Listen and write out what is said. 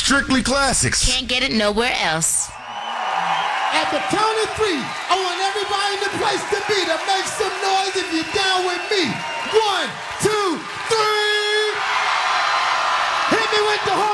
Strictly Classics. Can't get it nowhere else. At the count of three, I want everybody in the place to be to make some noise if you're down with me. 1, 2, 3. Hit me with the horn.